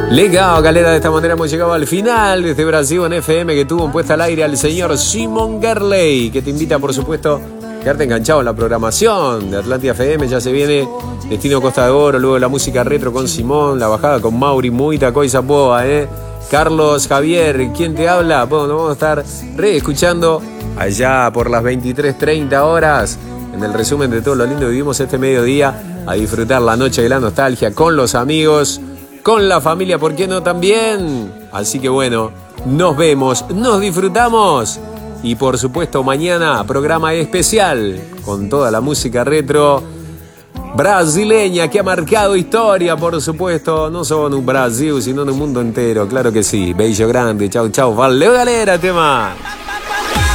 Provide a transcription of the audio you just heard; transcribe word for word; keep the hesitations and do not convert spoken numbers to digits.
Legal, galera, de esta manera hemos llegado al final de este Brasil en F M que tuvo en puesta al aire al señor Simón Gerley, que te invita, por supuesto, a quedarte enganchado en la programación de Atlántida F M. Ya se viene Destino Costa de Oro, luego la música retro con Simón, la bajada con Mauri, muita coisa boa, ¿eh? Carlos Javier, ¿quién te habla? Bueno, nos vamos a estar reescuchando allá por las veintitrés treinta horas en el resumen de todo lo lindo que vivimos este mediodía, a disfrutar la noche de la nostalgia con los amigos, con la familia, ¿por qué no también? Así que bueno, nos vemos, nos disfrutamos y por supuesto mañana programa especial con toda la música retro brasileña que ha marcado historia, por supuesto, no solo en un Brasil, sino en un mundo entero, claro que sí. Beijo grande, chau chau, valeu galera, tema.